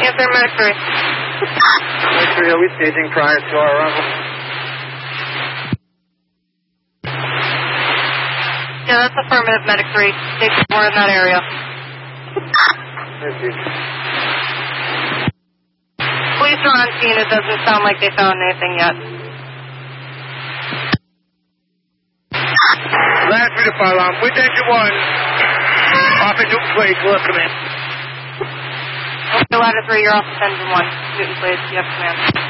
Panther Medic 3. Medic 3, are we staging prior to our arrival? Yeah, that's affirmative, Medic 3. Station 4 in that area. Thank you. Police are on scene. It doesn't sound like they found anything yet. Last 3 to fire alarm. With engine 1. Off at Newton Place. We'll have command. Okay, ladder 3, you're off at engine 1. Newton Place, you have command.